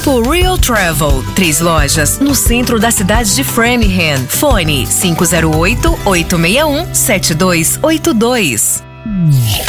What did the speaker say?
Grupo Real Travel, 3 lojas no centro da cidade de Framingham. Fone 508-861-7282.